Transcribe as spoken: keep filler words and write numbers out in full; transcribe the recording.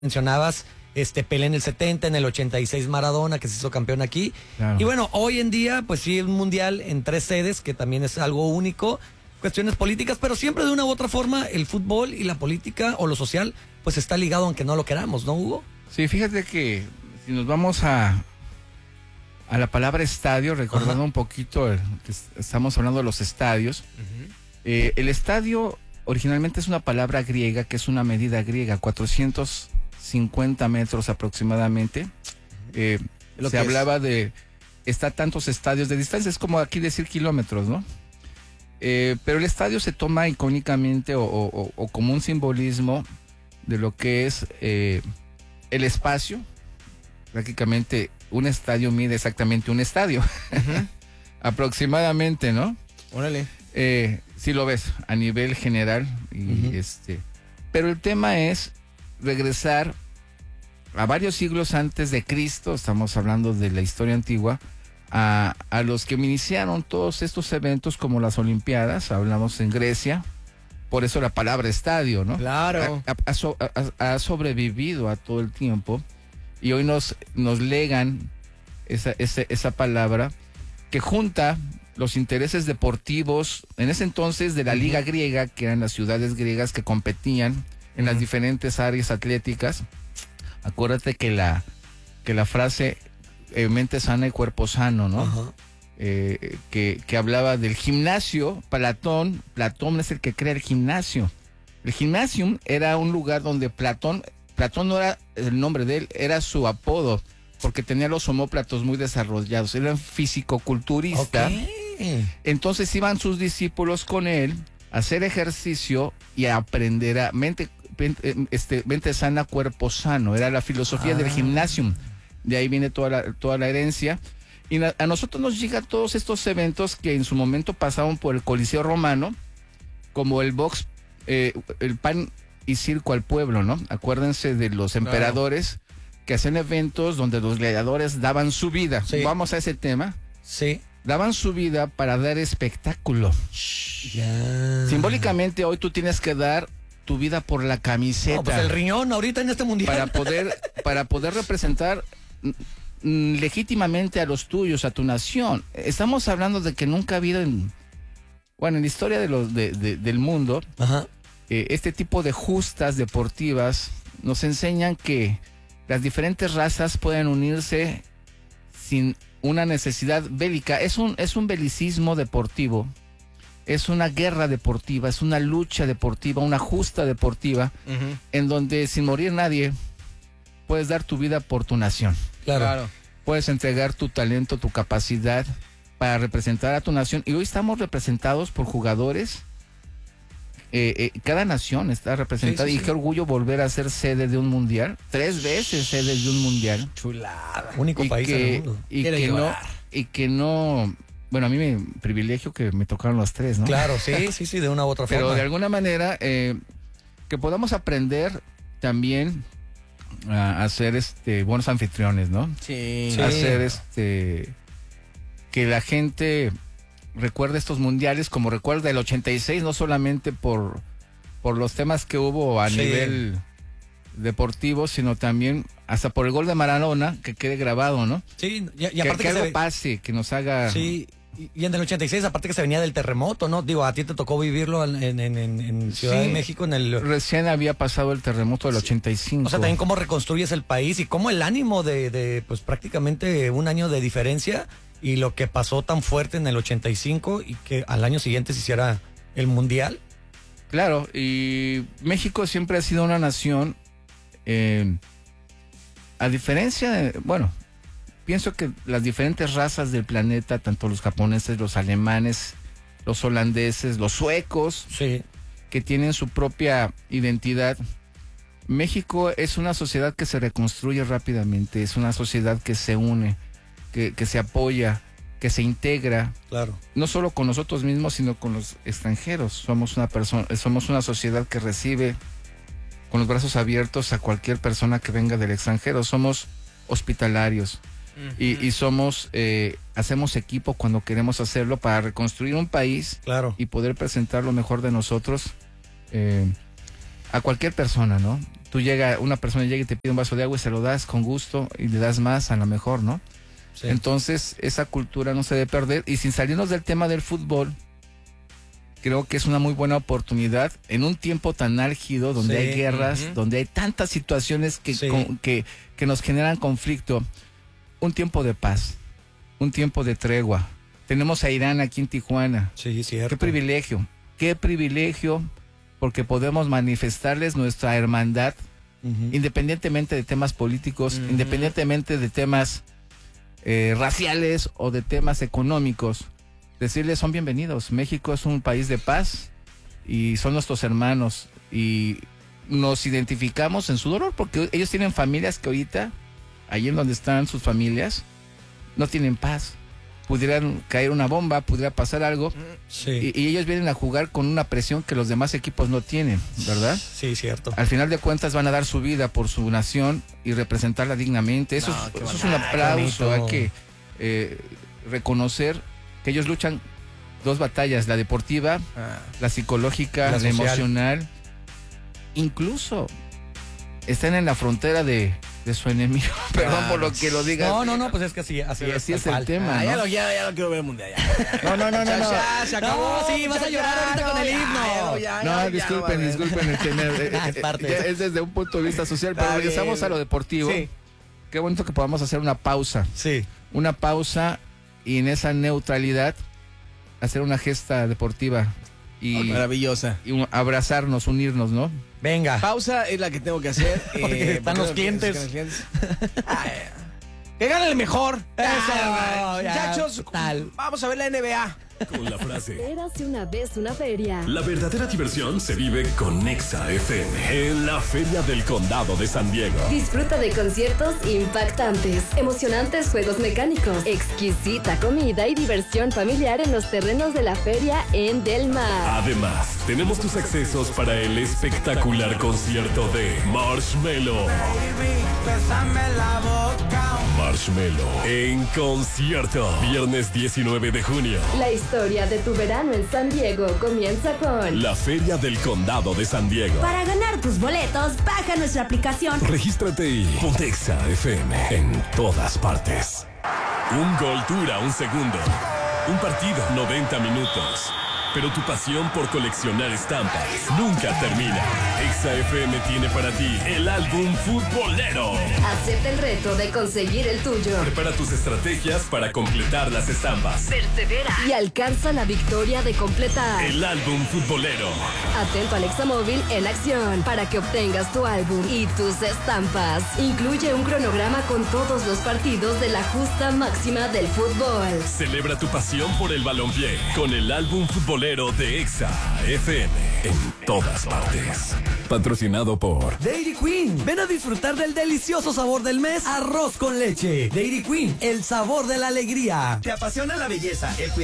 mencionabas, este Pelé en el setenta, en el ochenta y seis Maradona, que se hizo campeón aquí. Claro. Y bueno, hoy en día, pues sí, un mundial en tres sedes, que también es algo único, cuestiones políticas, pero siempre de una u otra forma el fútbol y la política o lo social, pues está ligado aunque no lo queramos, ¿no, Hugo? Sí, fíjate que si nos vamos a, a la palabra estadio, recordando Ajá. un poquito, el, que estamos hablando de los estadios, uh-huh. eh, el estadio originalmente es una palabra griega, que es una medida griega, cuatrocientos cincuenta metros aproximadamente. Eh, se hablaba es. de, está tantos estadios de distancia, es como aquí decir kilómetros, ¿no? Eh, pero el estadio se toma icónicamente o, o, o como un simbolismo de lo que es eh, el espacio. Prácticamente un estadio mide exactamente un estadio, uh-huh. aproximadamente, ¿no? Órale. Eh, si lo ves a nivel general, y uh-huh. este, pero el tema es regresar a varios siglos antes de Cristo, estamos hablando de la historia antigua, a, a los que iniciaron todos estos eventos como las Olimpiadas, hablamos en Grecia, por eso la palabra estadio, ¿no? Claro. Ha, ha, ha, ha sobrevivido a todo el tiempo y hoy nos, nos legan esa, esa, esa palabra que junta los intereses deportivos, en ese entonces de la liga uh-huh. griega, que eran las ciudades griegas que competían en uh-huh. las diferentes áreas atléticas. Acuérdate que la, que la frase eh, mente sana y cuerpo sano, ¿no? Uh-huh. Eh, que, que hablaba del gimnasio. Platón, Platón es el que crea el gimnasio. El gimnasium era un lugar donde Platón, Platón no era el nombre de él, era su apodo, porque tenía los omóplatos muy desarrollados, era fisicoculturista. Okay. Entonces iban sus discípulos con él a hacer ejercicio y a aprender a mente, este, mente sana, cuerpo sano. Era la filosofía ah. del gimnasium. De ahí viene toda la, toda la herencia. Y a, a nosotros nos llegan todos estos eventos que en su momento pasaban por el Coliseo Romano, como el box, eh, el pan y circo al pueblo, ¿no? Acuérdense de los emperadores claro. que hacían eventos donde los gladiadores daban su vida. Sí. Vamos a ese tema. Sí. Daban su vida para dar espectáculo. Ya. Simbólicamente hoy tú tienes que dar tu vida por la camiseta. No, pues el riñón ahorita en este mundial. Para poder, para poder representar mm, legítimamente a los tuyos, a tu nación. Estamos hablando de que nunca ha habido en, bueno, en la historia de los, de, de, del mundo, Ajá. Eh, este tipo de justas deportivas nos enseñan que las diferentes razas pueden unirse sin una necesidad bélica. Es un, es un belicismo deportivo, es una guerra deportiva, es una lucha deportiva, una justa deportiva, uh-huh. en donde sin morir nadie puedes dar tu vida por tu nación. Claro. claro. Puedes entregar tu talento, tu capacidad para representar a tu nación. Y hoy estamos representados por jugadores. Eh, eh, cada nación está representada sí, sí, y sí. qué orgullo volver a ser sede de un mundial, tres veces sede de un mundial. Chulada. Único y país que, del mundo. Y que, no, y que no, bueno, a mí me privilegio que me tocaron los tres, ¿no? Claro, sí, sí, sí, de una u otra Pero forma. Pero de alguna manera, eh, que podamos aprender también a, a ser este, buenos anfitriones, ¿no? Sí. A ser este, que la gente recuerda estos mundiales como recuerda el ochenta y seis, no solamente por, por los temas que hubo a sí. nivel deportivo, sino también hasta por el gol de Maradona, que quede grabado, ¿no? Sí, y, y aparte que, que, que algo se... pase, que nos haga... Sí, y, y en el ochenta y seis, aparte que se venía del terremoto, ¿no? Digo, a ti te tocó vivirlo en, en, en, en Ciudad sí, de México en el... Recién había pasado el terremoto del ochenta y cinco. O sea, también cómo reconstruyes el país y cómo el ánimo de, de pues prácticamente un año de diferencia... Y lo que pasó tan fuerte en el ochenta y cinco y que al año siguiente se hiciera el mundial. Claro, y México siempre ha sido una nación, eh, a diferencia de, bueno, pienso que las diferentes razas del planeta, tanto los japoneses, los alemanes, los holandeses, los suecos, sí. que tienen su propia identidad. México es una sociedad que se reconstruye rápidamente, es una sociedad que se une. Que, que se apoya, que se integra, claro. no solo con nosotros mismos, sino con los extranjeros. Somos una persona, somos una sociedad que recibe con los brazos abiertos a cualquier persona que venga del extranjero. Somos hospitalarios uh-huh. y, y somos, eh, hacemos equipo cuando queremos hacerlo para reconstruir un país claro. y poder presentar lo mejor de nosotros eh, a cualquier persona, ¿no? tú llega, una persona llega y te pide un vaso de agua y se lo das con gusto y le das más a lo mejor, ¿no? Sí. Entonces, esa cultura no se debe perder. Y sin salirnos del tema del fútbol, creo que es una muy buena oportunidad en un tiempo tan álgido, donde sí. hay guerras, uh-huh. donde hay tantas situaciones que, sí. con, que, que nos generan conflicto. Un tiempo de paz, un tiempo de tregua. Tenemos a Irán aquí en Tijuana. Sí, cierto. Qué privilegio, qué privilegio, porque podemos manifestarles nuestra hermandad, uh-huh. independientemente de temas políticos, uh-huh. independientemente de temas eh, raciales o de temas económicos. Decirles son bienvenidos. México es un país de paz y son nuestros hermanos y nos identificamos en su dolor porque ellos tienen familias que ahorita, allí en donde están sus familias, no tienen paz. Pudieran caer una bomba, pudiera pasar algo, sí. y, y ellos vienen a jugar con una presión que los demás equipos no tienen, ¿verdad? Sí, cierto. Al final de cuentas van a dar su vida por su nación y representarla dignamente. Eso, no, es, eso es un aplauso. Hay que eh, reconocer que ellos luchan dos batallas, la deportiva, ah. la psicológica, la, la emocional. Incluso están en la frontera de... de su enemigo, perdón ah, por lo que lo digas. No, no, no, pues es que así, así, es, así es el tema, ah, ¿no? ya, lo, ya, ya lo quiero ver el mundial. Ya. No, no, no, no, no. Ya, se acabó. No, sí, vas a llorar ahorita con el himno. Ya, ya, no, ya, disculpen, ya, disculpen el tener. Ah, es parte. Es desde un punto de vista social, pero regresamos a lo deportivo. Sí. Qué bonito que podamos hacer una pausa. Sí. Una pausa y en esa neutralidad hacer una gesta deportiva. Y, oh, maravillosa. Y un, abrazarnos, unirnos, ¿no? Venga. Pausa es la que tengo que hacer. Porque eh, están los clientes. Los clientes. Ay, que gane el mejor. Eso, ah, muchachos, tal. Vamos a ver la N B A. Con la frase Érase una vez una feria. La verdadera diversión se vive con Exa F M en la Feria del Condado de San Diego. Disfruta de conciertos impactantes, emocionantes juegos mecánicos, exquisita comida y diversión familiar en los terrenos de la feria en Del Mar. Además, tenemos tus accesos para el espectacular concierto de Marshmello. Baby, bésame la boca. Marshmello en concierto, viernes diecinueve de junio. La historia de tu verano en San Diego comienza con la Feria del Condado de San Diego. Para ganar tus boletos, baja nuestra aplicación. Regístrate y ponte Exa F M en todas partes. Un gol dura un segundo. Un partido, noventa minutos. Pero tu pasión por coleccionar estampas nunca termina. Exa F M tiene para ti el álbum futbolero. Acepta el reto de conseguir el tuyo. Prepara tus estrategias para completar las estampas. Persevera y alcanza la victoria de completar el álbum futbolero. Atento al Exa Móvil en acción para que obtengas tu álbum y tus estampas. Incluye un cronograma con todos los partidos de la justa máxima del fútbol. Celebra tu pasión por el balompié con el álbum futbolero de Exa F M en todas partes. Patrocinado por Dairy Queen. Ven a disfrutar del delicioso sabor del mes, arroz con leche. Dairy Queen, el sabor de la alegría. ¿Te apasiona la belleza, el